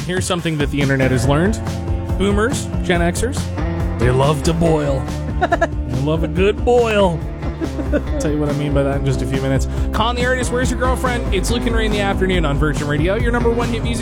here's something that the internet has learned. Boomers, Gen Xers, they love to boil. They love a good boil. Tell you what I mean by that in just a few minutes. Con the Artist, Where's Your Girlfriend? It's Luke and Ray in the afternoon on Virgin Radio, your number one hit music